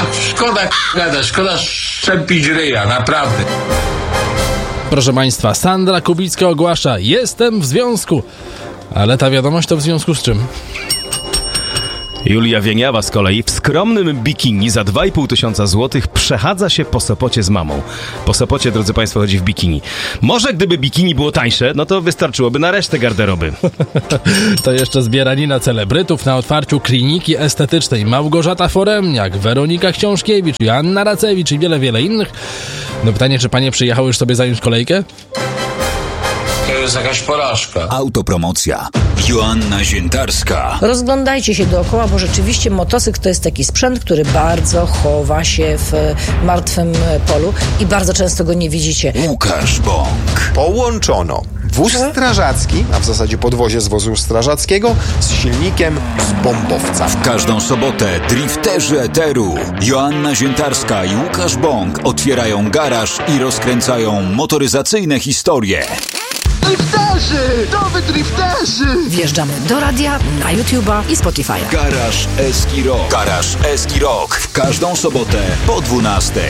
Szkoda gadać, szkoda szczepić ryja, naprawdę. Proszę Państwa, Sandra Kubicka ogłasza: jestem w związku. Ale ta wiadomość to w związku z czym? Julia Wieniawa z kolei w skromnym bikini za 2500 złotych przechadza się po Sopocie z mamą. Po Sopocie, drodzy Państwo, chodzi w bikini. Może gdyby bikini było tańsze, no to wystarczyłoby na resztę garderoby. To jeszcze zbieranina celebrytów na otwarciu kliniki estetycznej. Małgorzata Foremniak, Weronika Książkiewicz, Joanna Racewicz i wiele innych. No pytanie, czy panie przyjechały już sobie zająć kolejkę? To jest jakaś porażka. Autopromocja. Joanna Ziętarska. Rozglądajcie się dookoła, bo rzeczywiście motocykl to jest taki sprzęt, który bardzo chowa się w martwym polu i bardzo często go nie widzicie. Łukasz Bąk. Połączono wóz strażacki, a w zasadzie podwozie z wozu strażackiego, z silnikiem z bombowca. W każdą sobotę drifterzy eteru Joanna Ziętarska i Łukasz Bąk otwierają garaż i rozkręcają motoryzacyjne historie. Drifterzy! Nowy drifterzy! Wjeżdżamy do radia, na YouTube'a i Spotify'a. Garaż Eski Rock. Garaż Eski Rock. W każdą sobotę po 12:00.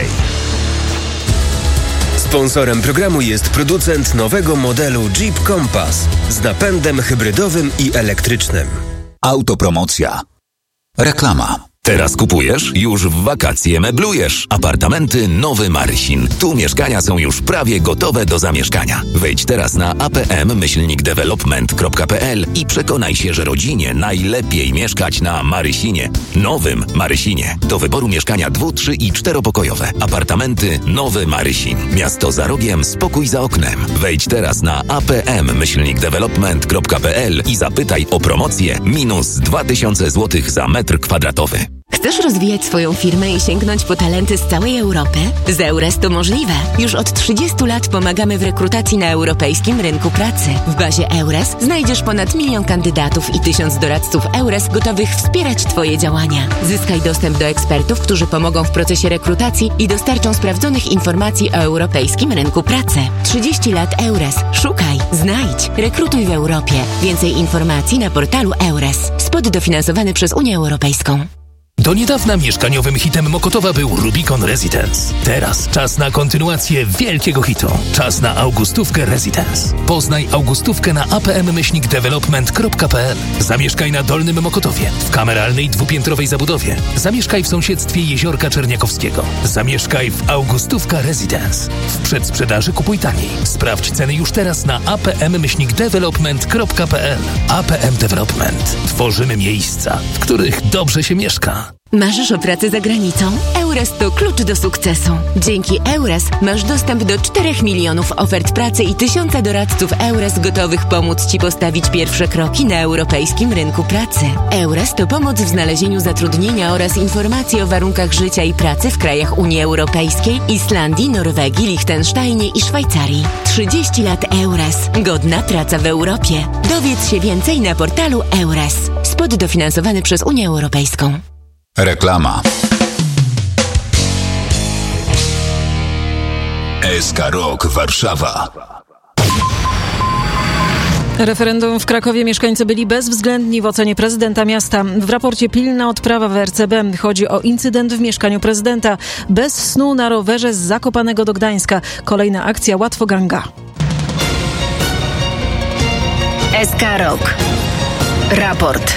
Sponsorem programu jest producent nowego modelu Jeep Compass z napędem hybrydowym i elektrycznym. Autopromocja. Reklama. Teraz kupujesz? Już w wakacje meblujesz. Apartamenty Nowy Marysin. Tu mieszkania są już prawie gotowe do zamieszkania. Wejdź teraz na apm-development.pl i przekonaj się, że rodzinie najlepiej mieszkać na Marysinie. Nowym Marysinie. Do wyboru mieszkania 2-, 3- i 4-pokojowe. Apartamenty Nowy Marysin. Miasto za rogiem, spokój za oknem. Wejdź teraz na apm-development.pl i zapytaj o promocję -2000 zł za metr kwadratowy. Chcesz rozwijać swoją firmę i sięgnąć po talenty z całej Europy? Z EURES to możliwe. Już od 30 lat pomagamy w rekrutacji na europejskim rynku pracy. W bazie EURES znajdziesz ponad 1 000 000 kandydatów i 1000 doradców EURES gotowych wspierać Twoje działania. Zyskaj dostęp do ekspertów, którzy pomogą w procesie rekrutacji i dostarczą sprawdzonych informacji o europejskim rynku pracy. 30 lat EURES. Szukaj, znajdź, rekrutuj w Europie. Więcej informacji na portalu EURES. Spot dofinansowany przez Unię Europejską. Do niedawna mieszkaniowym hitem Mokotowa był Rubicon Residence. Teraz czas na kontynuację wielkiego hitu. Czas na Augustówkę Residence. Poznaj Augustówkę na apm-development.pl. Zamieszkaj na Dolnym Mokotowie, w kameralnej 2-piętrowej zabudowie. Zamieszkaj w sąsiedztwie Jeziorka Czerniakowskiego. Zamieszkaj w Augustówka Residence. W przedsprzedaży kupuj taniej. Sprawdź ceny już teraz na apm-development.pl. APM Development. Tworzymy miejsca, w których dobrze się mieszka. Marzysz o pracy za granicą? EURES to klucz do sukcesu. Dzięki EURES masz dostęp do 4 milionów ofert pracy i 1000 doradców EURES gotowych pomóc Ci postawić pierwsze kroki na europejskim rynku pracy. EURES to pomoc w znalezieniu zatrudnienia oraz informacji o warunkach życia i pracy w krajach Unii Europejskiej, Islandii, Norwegii, Liechtensteinie i Szwajcarii. 30 lat EURES. Godna praca w Europie. Dowiedz się więcej na portalu EURES. Spot dofinansowany przez Unię Europejską. Reklama. SK Rock Warszawa. Referendum w Krakowie mieszkańcy byli bezwzględni w ocenie prezydenta miasta. W raporcie Pilna odprawa w RCB chodzi o incydent w mieszkaniu prezydenta. Bez snu na rowerze z Zakopanego do Gdańska. Kolejna akcja Łatwoganga. SK Rock. Raport.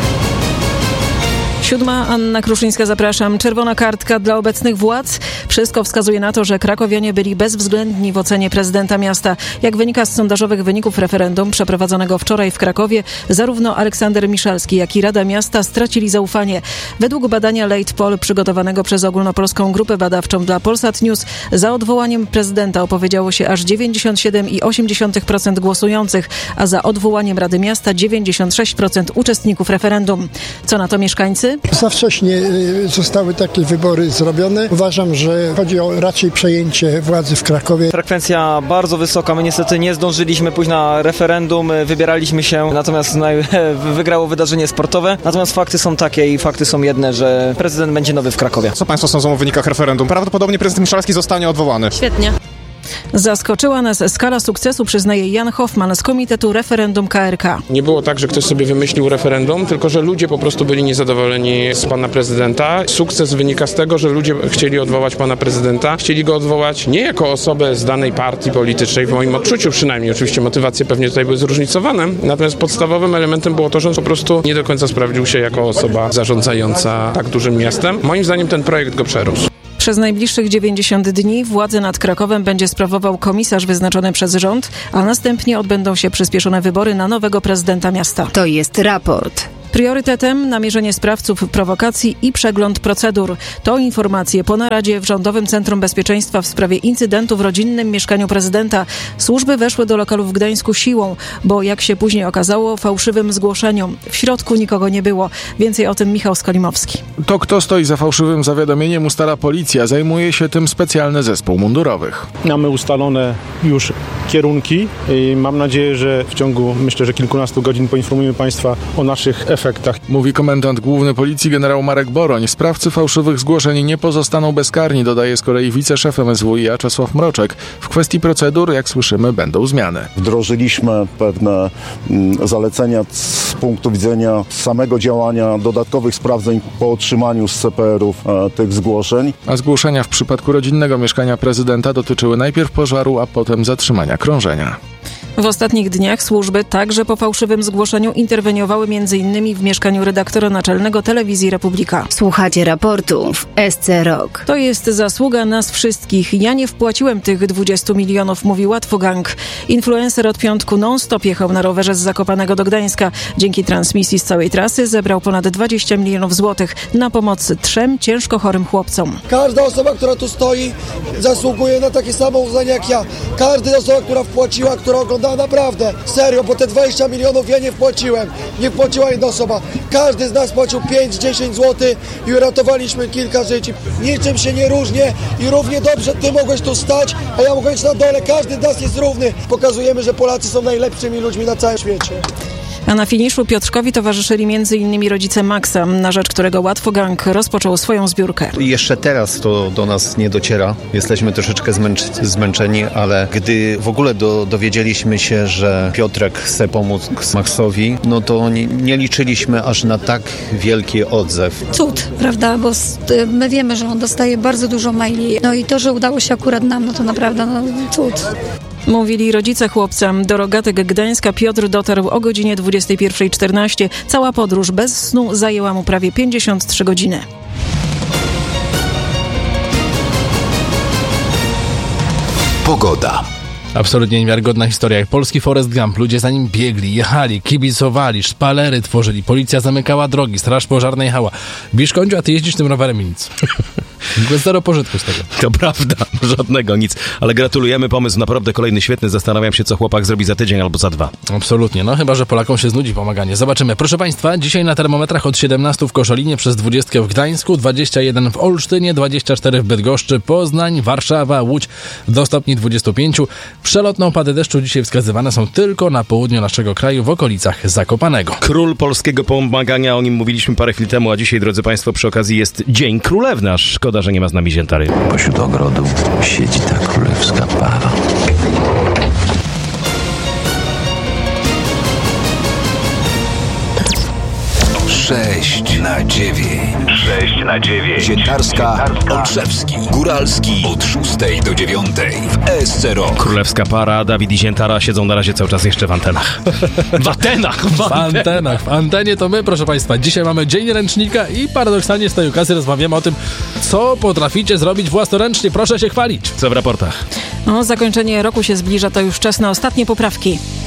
7. Anna Kruszyńska, zapraszam. Czerwona kartka dla obecnych władz. Wszystko wskazuje na to, że krakowianie byli bezwzględni w ocenie prezydenta miasta. Jak wynika z sondażowych wyników referendum przeprowadzonego wczoraj w Krakowie, zarówno Aleksander Miszalski, jak i Rada Miasta stracili zaufanie. Według badania Late Poll przygotowanego przez Ogólnopolską Grupę Badawczą dla Polsat News, za odwołaniem prezydenta opowiedziało się aż 97,8% głosujących, a za odwołaniem Rady Miasta 96% uczestników referendum. Co na to mieszkańcy? Za wcześnie zostały takie wybory zrobione. Uważam, że chodzi o raczej przejęcie władzy w Krakowie. Frekwencja bardzo wysoka. My niestety nie zdążyliśmy pójść na referendum, wybieraliśmy się, natomiast wygrało wydarzenie sportowe. Natomiast fakty są takie i fakty są jedne, że prezydent będzie nowy w Krakowie. Co Państwo sądzą o wynikach referendum? Prawdopodobnie prezydent Miszalski zostanie odwołany. Świetnie. Zaskoczyła nas skala sukcesu, przyznaje Jan Hoffman z Komitetu Referendum KRK. Nie było tak, że ktoś sobie wymyślił referendum, tylko że ludzie po prostu byli niezadowoleni z pana prezydenta. Sukces wynika z tego, że ludzie chcieli odwołać pana prezydenta. Chcieli go odwołać nie jako osobę z danej partii politycznej, w moim odczuciu przynajmniej. Oczywiście motywacje pewnie tutaj były zróżnicowane. Natomiast podstawowym elementem było to, że on po prostu nie do końca sprawdził się jako osoba zarządzająca tak dużym miastem. Moim zdaniem ten projekt go przerósł. Przez najbliższych 90 dni władzę nad Krakowem będzie sprawował komisarz wyznaczony przez rząd, a następnie odbędą się przyspieszone wybory na nowego prezydenta miasta. To jest raport. Priorytetem namierzenie sprawców prowokacji i przegląd procedur. To informacje po naradzie w Rządowym Centrum Bezpieczeństwa w sprawie incydentu w rodzinnym mieszkaniu prezydenta. Służby weszły do lokalu w Gdańsku siłą, bo jak się później okazało, fałszywym zgłoszeniom. W środku nikogo nie było. Więcej o tym Michał Skolimowski. To, kto stoi za fałszywym zawiadomieniem, ustala policja. Zajmuje się tym specjalny zespół mundurowych. Mamy ustalone już kierunki i mam nadzieję, że w ciągu, myślę, że kilkunastu godzin poinformujemy Państwa o naszych efektach. Mówi komendant główny policji generał Marek Boroń. Sprawcy fałszywych zgłoszeń nie pozostaną bezkarni, dodaje z kolei wiceszef MSWiA Czesław Mroczek. W kwestii procedur, jak słyszymy, będą zmiany. Wdrożyliśmy pewne zalecenia z punktu widzenia samego działania, dodatkowych sprawdzeń po otrzymaniu z CPR-ów tych zgłoszeń. A zgłoszenia w przypadku rodzinnego mieszkania prezydenta dotyczyły najpierw pożaru, a potem zatrzymania krążenia. W ostatnich dniach służby także po fałszywym zgłoszeniu interweniowały m.in. w mieszkaniu redaktora naczelnego Telewizji Republika. Słuchacie raportu w SC Rock. To jest zasługa nas wszystkich. Ja nie wpłaciłem tych 20 milionów, mówi Łatwogang. Influencer od piątku non-stop jechał na rowerze z Zakopanego do Gdańska. Dzięki transmisji z całej trasy zebrał ponad 20 milionów złotych na pomoc 3 ciężko chorym chłopcom. Każda osoba, która tu stoi, zasługuje na takie samo uznanie jak ja. Każda osoba, która wpłaciła, która oglądała, naprawdę, serio, bo te 20 milionów ja nie wpłaciłem. Nie wpłaciła jedna osoba. Każdy z nas płacił 5-10 zł i uratowaliśmy kilka żyć. Niczym się nie różnię i równie dobrze ty mogłeś tu stać, a ja mogłem być na dole. Każdy z nas jest równy. Pokazujemy, że Polacy są najlepszymi ludźmi na całym świecie. A na finiszu Piotrkowi towarzyszyli m.in. rodzice Maxa, na rzecz którego Łatwogang rozpoczął swoją zbiórkę. Jeszcze teraz to do nas nie dociera. Jesteśmy troszeczkę zmęczeni, ale gdy w ogóle dowiedzieliśmy się, że Piotrek chce pomóc Maxowi, no to nie liczyliśmy aż na tak wielki odzew. Cud, prawda, bo my wiemy, że on dostaje bardzo dużo maili. No i to, że udało się akurat nam, no to naprawdę cud. Mówili rodzice chłopca. Do Rogatek Gdańska Piotr dotarł o godzinie 21:14. Cała podróż bez snu zajęła mu prawie 53 godziny. Pogoda. Absolutnie niewiarygodna historia. Jak polski Forrest Gump. Ludzie za nim biegli, jechali, kibicowali, szpalery tworzyli, policja zamykała drogi, straż pożarna jechała. Biszkońciu, a ty jeździsz tym rowerem i nic. Zero pożytku z tego. To prawda, żadnego, nic. Ale gratulujemy, pomysł naprawdę kolejny świetny. Zastanawiam się, co chłopak zrobi za tydzień albo za 2. Absolutnie, no chyba że Polakom się znudzi pomaganie. Zobaczymy. Proszę Państwa, dzisiaj na termometrach od 17 w Koszalinie, przez 20 w Gdańsku, 21 w Olsztynie, 24 w Bydgoszczy, Poznań, Warszawa, Łódź do stopni 25. Przelotne opady deszczu dzisiaj wskazywane są tylko na południu naszego kraju, w okolicach Zakopanego. Król polskiego pomagania, o nim mówiliśmy parę chwil temu, a dzisiaj, drodzy Państwo, przy okazji jest Dzień Królewny. Aż szkoda, że nie ma z nami Ziętary. Pośród ogrodu siedzi ta królewska para. Sześć na dziewięć. Ziętarska, Olszewski, Góralski od 6 do 9 w SC Rock. Królewska para, Dawid i Ziętara siedzą na razie cały czas jeszcze w antenach. W antenach! W antenie to my, proszę Państwa. Dzisiaj mamy Dzień Ręcznika i paradoksalnie z tej okazji rozmawiamy o tym, co potraficie zrobić własnoręcznie. Proszę się chwalić. Co w raportach? Zakończenie roku się zbliża, to już czas na ostatnie poprawki.